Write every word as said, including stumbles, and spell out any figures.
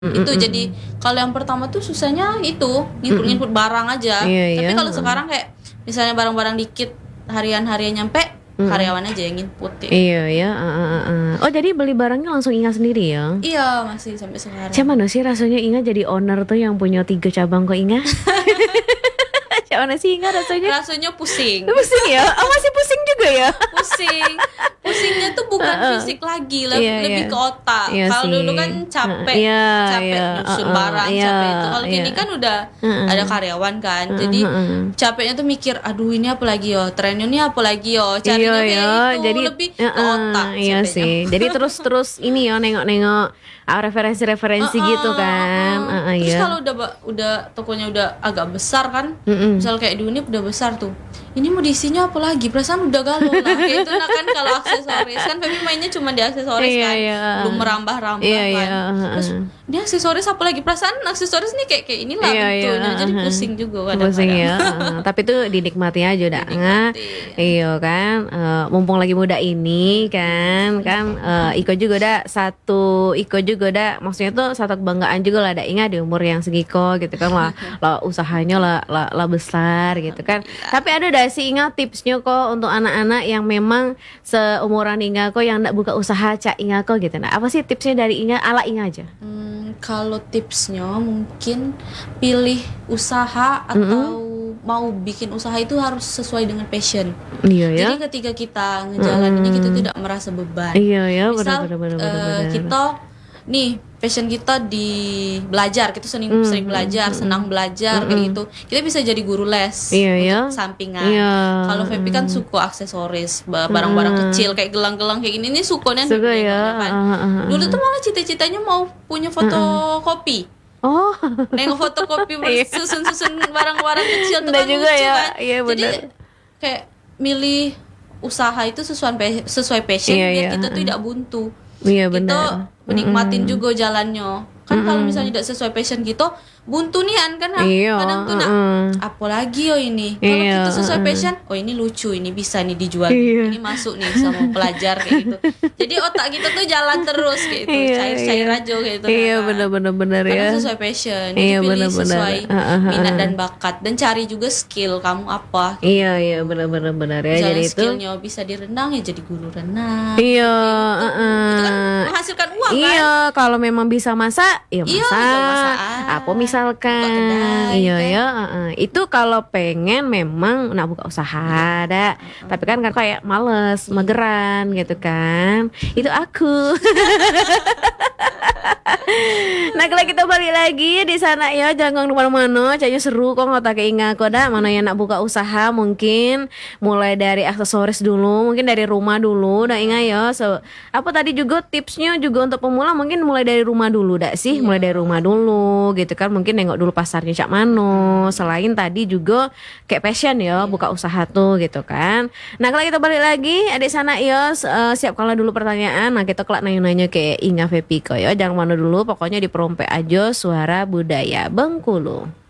Itu Mm-mm. jadi kalau yang pertama tuh susahnya itu nginput-nginput barang aja. Iya, Tapi iya. kalau sekarang kayak misalnya barang-barang dikit harian-harian nyampe, Mm-mm. karyawan aja yang nginput ya. Iya ya. uh, uh, uh. Oh jadi beli barangnya langsung Inga sendiri ya? Iya masih sampai sekarang. Cuman sih rasanya Inga jadi owner tuh yang punya tiga cabang kok Inga. Cuman sih Inga rasanya. Rasanya pusing. Pusing ya? Oh masih pusing juga ya? Pusing. Pusingnya tuh bukan Uh-uh. fisik lagi, lebih, Iya, lebih iya. ke otak. Iya Kalau sih. dulu kan capek, Uh, iya, capek iya. nyusun Uh-uh. barang, Iya, capek itu. Kalau iya. kini kan udah Uh-uh. ada karyawan kan, jadi Uh-uh. capeknya tuh mikir, aduh ini apa lagi yo, trennya ini apa lagi yo, carinya Iya, kayak iya. itu, Jadi lebih ke uh-uh. otak. Iya capeknya. sih. Jadi terus terus ini ya nengok-nengok ah, referensi-referensi Uh-uh, gitu kan. uh-uh. Uh-uh, Terus iya. kalau udah ba- udah tokonya udah agak besar kan, Mm-mm. misal kayak di Unip udah besar tuh. Ini mau diisinya apa lagi? Perasaan udah galau lah. Kayak itu nah kan kalau aksesoris kan Feby mainnya cuma di aksesoris Iya, kan. iya. Belum merambah-rambah Iya, kan. iya, uh-uh. Terus ini aksesoris apa lagi? Perasaan aksesoris nih kayak kayak inilah Iya, iya, bentuknya. Jadi uh-huh. pusing juga kadang-kadang. Pusing ya. uh, tapi itu dinikmati aja udah nggak. Iya kan. Uh, mumpung lagi muda ini kan kan uh, Iko juga udah satu Iko juga udah maksudnya tuh satu kebanggaan juga lah ada ingat di umur yang segiko gitu kan lah, lah usahanya lah, lah, lah besar gitu kan. Tapi ada udah sih ingat tipsnya kok untuk anak-anak yang memang seumuran Inga kok yang ndak buka usaha cak Inga kok gitu. Nah, apa sih tipsnya dari Inga ala Inga aja? Hmm, kalau tipsnya mungkin pilih usaha atau mau bikin usaha itu harus sesuai dengan passion. Iya ya. Jadi ketika kita ngejalaninnya kita tidak merasa beban. Iya ya, Misal benar benar eh, benar benar. kita nih passion kita di belajar, kita sering Hmm, sering belajar, senang belajar kayak gitu. Kita bisa jadi guru les Iya, ya. untuk sampingan. Iya. Kalau Feby kan suka aksesoris, ba- barang-barang kecil kayak gelang-gelang kayak gini. Ini sukanya Suka dulu ya. kan. Ah, ah, ah. Dulu tuh malah cita-citanya mau punya fotokopi. Oh. Nengok fotokopi Iya. susun-susun barang-barang kecil tuh Nggak kan juga lucu ya. kan. Iya, Jadi benar. kayak milih usaha itu sesuai pe- sesuai passion Iya, biar iya. kita tuh tidak buntu. Iya Kita benar. menikmatin juga jalannya. Kan kalau misalnya tidak sesuai passion gitu, buntu nian kan. ah. Iya, Kadang tuh nak, mm-mm. apa lagi yo ini? Kalau Iya, kita sesuai mm-mm. passion, oh ini lucu, ini bisa nih dijual. Iya. Ini masuk nih sama pelajar kayak gitu. Jadi otak kita tuh jalan terus kayak gitu, Iya, cair-cair iya. aja kayak gitu. Iya kan. benar benar benar Karena ya. sesuai passion, Iya, jadi pilih benar-benar. sesuai Ah, ah, ah, minat ah. dan bakat dan cari juga skill kamu apa. Iya iya benar benar benar ya. Misalnya Jadi itu. skillnya bisa di renang ya jadi guru renang. Iya. Itu, uh-uh. itu kan menghasilkan uang kan. Iya, kalau memang bisa masak, ya Iya, masak. betul, masak. Apa misalkan? Buka kedai, Iya kan? ya, uh-uh. Itu kalau pengen memang nak buka usaha ada. Tapi kan kan kayak males, mageran gitu kan. Itu aku. Nah kalau kita balik lagi di sana ya, jangan kemana-mana. Kayaknya seru kok ngotak ingat kok dah. Mana yang nak buka usaha mungkin mulai dari aksesoris dulu, mungkin dari rumah dulu. Dah ingat ya. So, apa tadi juga tipsnya juga untuk pemula mungkin mulai dari rumah dulu dah sih, mulai dari rumah dulu gitu kan. Mungkin nengok dulu pasarnya cak mano. Selain tadi juga kayak passion ya, buka usaha tuh gitu kan. Nah kalau kita balik lagi adik sana ya, uh, siap kalau dulu pertanyaan. Nah kita kelak nanya-nanya kayak Inga Vepiko ya. Jangan mana dulu, pokoknya di Perompe aja Suara Budaya Bengkulu.